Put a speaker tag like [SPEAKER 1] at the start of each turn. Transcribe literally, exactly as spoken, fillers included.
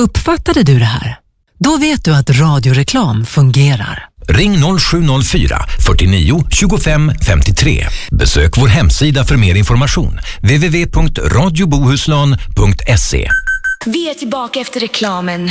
[SPEAKER 1] Uppfattade du det här? Då vet du att radioreklam fungerar.
[SPEAKER 2] Ring noll sju noll fyra fyrtionio tjugofem femtiotre. Besök vår hemsida för mer information. w w w punkt radio bohuslän punkt se.
[SPEAKER 3] Vi är tillbaka efter reklamen.